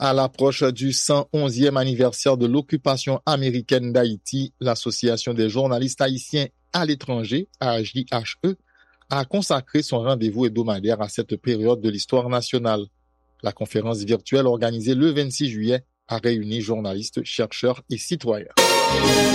À l'approche du 111e anniversaire de l'occupation américaine d'Haïti, l'Association des journalistes haïtiens à l'étranger, AJHE, a consacré son rendez-vous hebdomadaire à cette période de l'histoire nationale. La conférence virtuelle organisée le 26 juillet a réuni journalistes, chercheurs et citoyens.